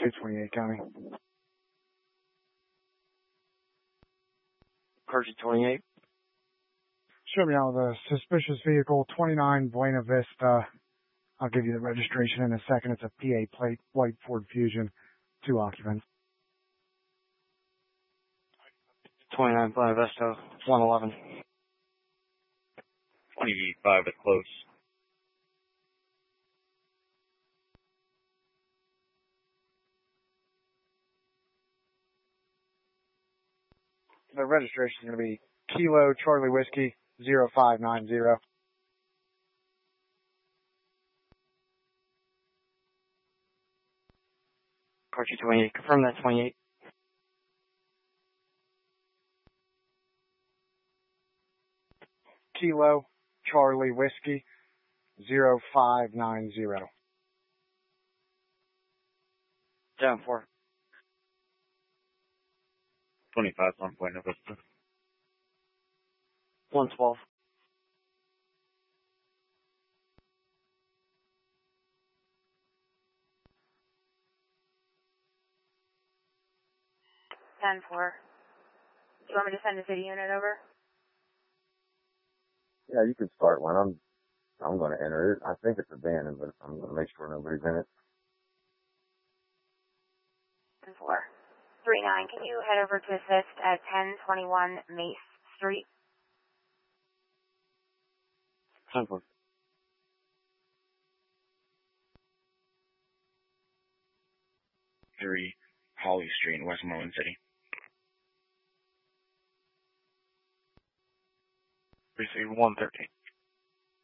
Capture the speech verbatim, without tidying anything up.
two twenty-eight County. Percy twenty-eight. Show me out the suspicious vehicle, twenty-nine Buena Vista. I'll give you the registration in a second. It's a P A plate, white Ford Fusion, two occupants. twenty-nine Buena Vista, one eleven. twenty-five at close. The registration is going to be Kilo Charlie Whiskey zero five nine zero. Percy twenty-eight. Confirm that twenty-eight. Kilo Charlie Whiskey zero five nine zero. Down four. twenty-five on Buena Vista. one twelve. ten four. Do you want me to send a city unit over? Yeah, you can start one. I'm I'm going to enter it. I think it's abandoned, but I'm going to make sure nobody's in it. ten four. three nine, can you head over to assist at ten twenty-one Mace Street? ten four. three Holly Street in Westmoreland City. Receive one thirteen.